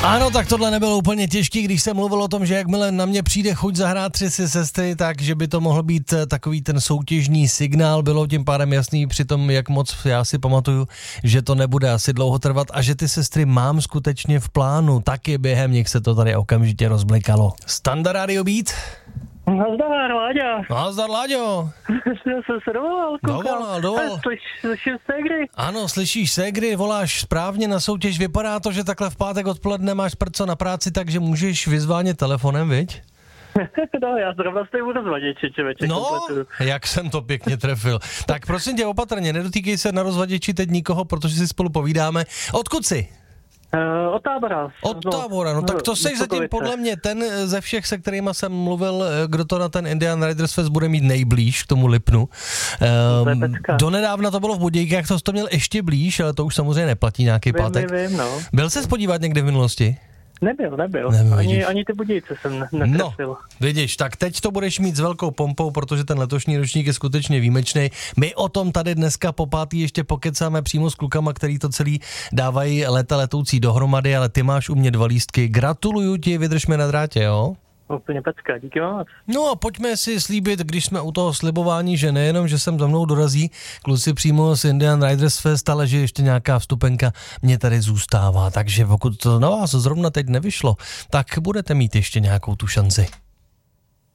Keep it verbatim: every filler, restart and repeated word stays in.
Ano, tak tohle nebylo úplně těžký, když jsem mluvil o tom, že jakmile na mě přijde chuť zahrát Tři si sestry, tak že by to mohl být takový ten soutěžní signál, bylo tím pádem jasný při tom, jak moc já si pamatuju, že to nebude asi dlouho trvat a že ty sestry mám skutečně v plánu, taky během nich se to tady okamžitě rozblikalo. Standa Radio Beat. Nazdar, Láďa. Nazdar, Láďo. Já jsem se dovolal, koukal. Dovolal, dovolal. Slyš, slyším ségry? Ano, slyšíš ségry, voláš správně na soutěž. Vypadá to, že takhle v pátek odpoledne máš prco na práci, takže můžeš vyzvánět telefonem, viď? No, já zrovna s tím rozvaděči, čeveče. No, kompletuju. jak jsem to pěkně trefil. Tak prosím tě, opatrně, nedotýkej se na rozvaděči teď nikoho, protože si spolu povídáme. Odkud jsi? Uh, od Tábora. Od no, Tábora, no tak to jsi zatím podle mě ten ze všech, se kterýma jsem mluvil, kdo to na ten Indian Riders Fest bude mít nejblíž k tomu Lipnu. Um, donedávna to bylo v Budějkách, to jsi to měl ještě blíž, ale to už samozřejmě neplatí nějaký vím, pátek. Vím, vím, no. Byl jsi podívat někdy v minulosti? Nebyl, nebyl. nebyl ani, ani ty Budějce jsem netrefil. No, vidíš, tak teď to budeš mít s velkou pompou, protože ten letošní ročník je skutečně výjimečný. My o tom tady dneska po pátý ještě pokecáme přímo s klukama, který to celý dávají léta letoucí dohromady, ale ty máš u mě dva lístky. Gratuluju ti, vydržme na drátě, jo? Úplně pecka, díky moc. No a pojďme si slíbit, když jsme u toho slibování, že nejenom, že sem za mnou dorazí kluci přímo z Indian Riders Fest, ale že ještě nějaká vstupenka mě tady zůstává. Takže pokud to na vás zrovna teď nevyšlo, tak budete mít ještě nějakou tu šanci.